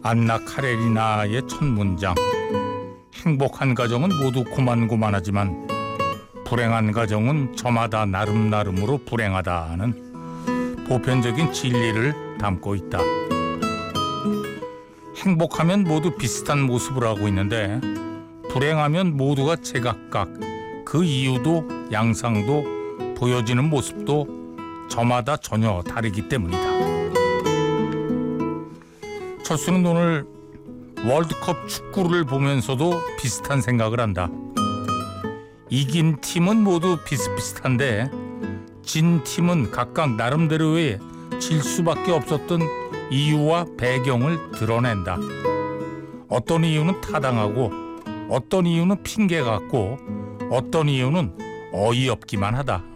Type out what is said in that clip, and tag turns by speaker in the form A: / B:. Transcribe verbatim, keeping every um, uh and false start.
A: 안나 카레리나의 첫 문장. 행복한 가정은 모두 고만고만하지만 불행한 가정은 저마다 나름나름으로 불행하다는 보편적인 진리를 담고 있다. 행복하면 모두 비슷한 모습을 하고 있는데 불행하면 모두가 제각각 그 이유도 양상도 보여지는 모습도 저마다 전혀 다르기 때문이다. 철수는 오늘 월드컵 축구를 보면서도 비슷한 생각을 한다. 이긴 팀은 모두 비슷비슷한데 진 팀은 각각 나름대로의 질 수밖에 없었던 이유와 배경을 드러낸다. 어떤 이유는 타당하고 어떤 이유는 핑계 같고 어떤 이유는 어이없기만 하다.